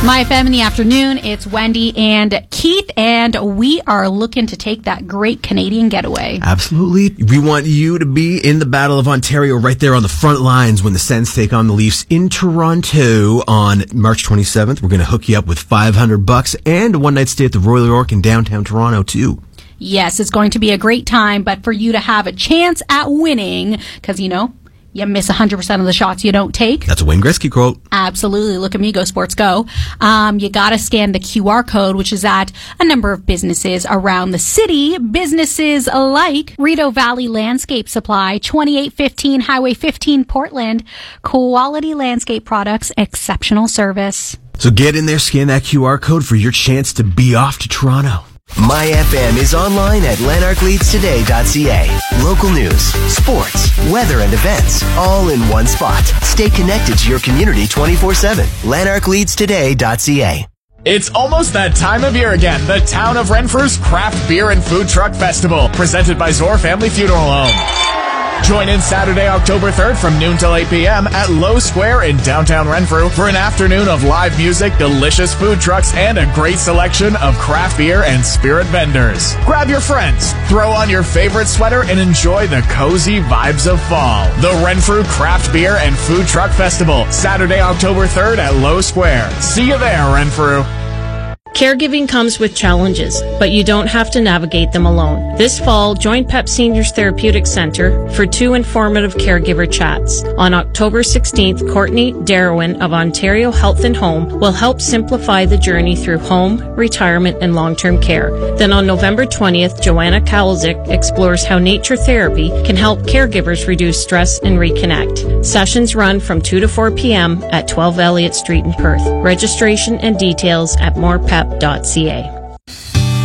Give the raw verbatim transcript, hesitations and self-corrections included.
My F M in the afternoon, it's Wendy and Keith, and we are looking to take that great Canadian getaway. Absolutely. We want you to be in the Battle of Ontario right there on the front lines when the Sens take on the Leafs in Toronto on March twenty-seventh. We're going to hook you up with five hundred bucks and a one-night stay at the Royal York in downtown Toronto, too. Yes, it's going to be a great time, but for you to have a chance at winning, because, you know, you miss one hundred percent of the shots you don't take. That's a Wayne Gretzky quote. Absolutely. Look at me, go sports go. Um, you got to scan the Q R code, which is at a number of businesses around the city. Businesses like Rideau Valley Landscape Supply, twenty-eight fifteen Highway fifteen, Portland. Quality landscape products, exceptional service. So get in there, scan that Q R code for your chance to be off to Toronto. My F M is online at lanark leads today dot c a. Local news, sports, weather, and events, all in one spot. Stay connected to your community twenty-four seven. lanark leads today dot c a. It's almost that time of year again. The Town of Renfrew's Craft Beer and Food Truck Festival, presented by Zor Family Funeral Home. Join in Saturday, October third from noon till eight p.m. at Lowe Square in downtown Renfrew for an afternoon of live music, delicious food trucks, and a great selection of craft beer and spirit vendors. Grab your friends, throw on your favorite sweater, and enjoy the cozy vibes of fall. The Renfrew Craft Beer and Food Truck Festival, Saturday, October third at Lowe Square. See you there, Renfrew. Caregiving comes with challenges, but you don't have to navigate them alone. This fall, join P E P Seniors Therapeutic Center for two informative caregiver chats. On October sixteenth, Courtney Darwin of Ontario Health and Home will help simplify the journey through home, retirement, and long-term care. Then on November twentieth, Joanna Kowalczyk explores how nature therapy can help caregivers reduce stress and reconnect. Sessions run from two to four p.m. at twelve Elliott Street in Perth. Registration and details at more pep dot c a.